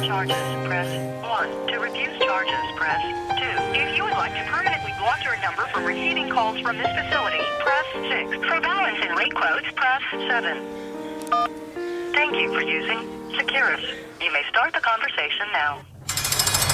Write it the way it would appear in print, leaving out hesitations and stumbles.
charges, press 1. To refuse charges, press 2. If you would like to permanently block your number from receiving calls from this facility, press 6. For balance and rate quotes, press 7. Thank you for using Securus. You may start the conversation now.